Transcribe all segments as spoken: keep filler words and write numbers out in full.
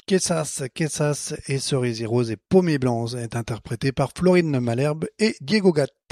Kessas, Kessas et Cerisier Rose et Paumé Blanc est interprété par Florine Malherbe et Diego Gatt.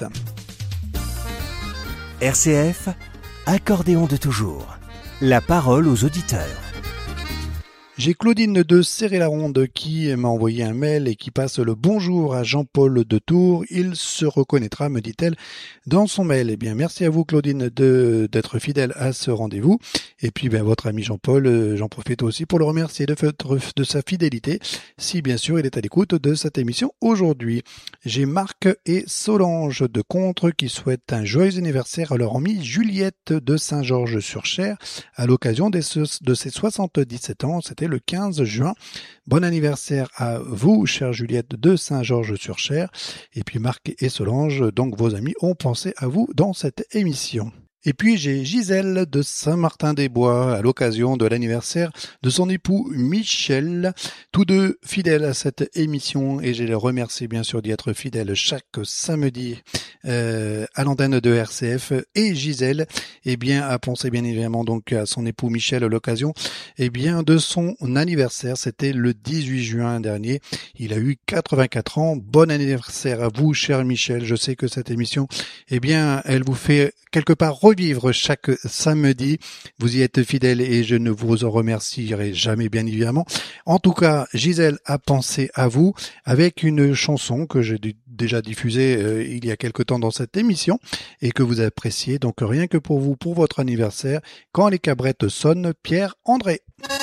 R C F, accordéon de toujours. La parole aux auditeurs. J'ai Claudine de Serré-la-Ronde qui m'a envoyé un mail et qui passe le bonjour à Jean-Paul de Tours. Il se reconnaîtra, me dit-elle, dans son mail. Eh bien, merci à vous, Claudine, de, d'être fidèle à ce rendez-vous. Et puis, ben, votre ami Jean-Paul, euh, j'en profite aussi pour le remercier de, de sa fidélité, si bien sûr il est à l'écoute de cette émission aujourd'hui. J'ai Marc et Solange de Contre qui souhaitent un joyeux anniversaire à leur amie Juliette de Saint-Georges-sur-Cher à l'occasion des, de ses soixante-dix-sept ans. C'était le quinze juin. Bon anniversaire à vous, chère Juliette de Saint-Georges-sur-Cher. Et puis Marc et Solange, donc vos amis, ont pensé à vous dans cette émission. Et puis j'ai Gisèle de Saint-Martin-des-Bois à l'occasion de l'anniversaire de son époux Michel, tous deux fidèles à cette émission et je les remercie bien sûr d'y être fidèles chaque samedi euh, à l'antenne de R C F. Et Gisèle eh bien, a pensé bien évidemment donc à son époux Michel à l'occasion eh bien, de son anniversaire, c'était le dix-huit juin dernier, il a eu quatre-vingt-quatre ans. Bon anniversaire à vous cher Michel, je sais que cette émission eh bien, elle vous fait quelque part revivre chaque samedi. Vous y êtes fidèle et je ne vous en remercierai jamais bien évidemment. En tout cas, Gisèle a pensé à vous avec une chanson que j'ai déjà diffusée euh, il y a quelque temps dans cette émission et que vous appréciez. Donc rien que pour vous, pour votre anniversaire, quand les cabrettes sonnent, Pierre André.